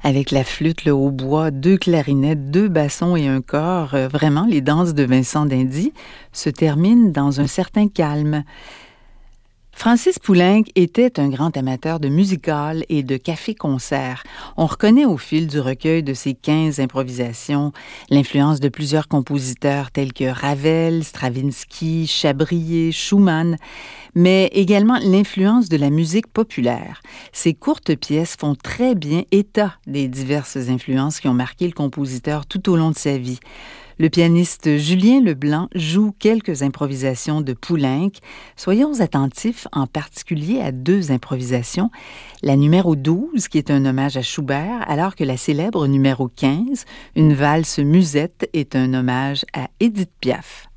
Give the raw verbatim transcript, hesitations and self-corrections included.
Avec la flûte, le hautbois, deux clarinettes, deux bassons et un cor, euh, vraiment, les danses de Vincent d'Indy se terminent dans un certain calme. Francis Poulenc était un grand amateur de music-hall et de café-concert. On reconnaît au fil du recueil de ses quinze improvisations l'influence de plusieurs compositeurs tels que Ravel, Stravinsky, Chabrier, Schumann, mais également l'influence de la musique populaire. Ces courtes pièces font très bien état des diverses influences qui ont marqué le compositeur tout au long de sa vie. Le pianiste Julien Leblanc joue quelques improvisations de Poulenc. Soyons attentifs en particulier à deux improvisations. La numéro douze, qui est un hommage à Schubert, alors que la célèbre numéro quinze, une valse musette, est un hommage à Édith Piaf.